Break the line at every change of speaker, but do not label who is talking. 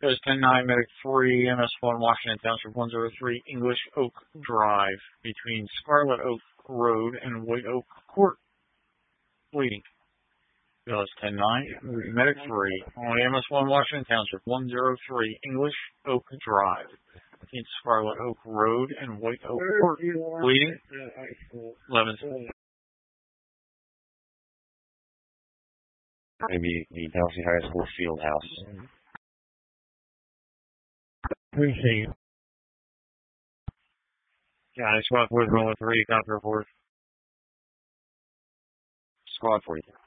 Goes 10-9, Medic 3, MS1, Washington Township 103, English Oak Drive, between Scarlet Oak Road and White Oak Court. Bleeding. Goes 10-9, Medic 3, on MS1, Washington Township 103, English Oak Drive, between Scarlet Oak Road and White Oak Court. Bleeding. 11.
Maybe the Tennessee High School field house.
Appreciate it.
Squad 4 is rolling 3, counter report.
Squad 4.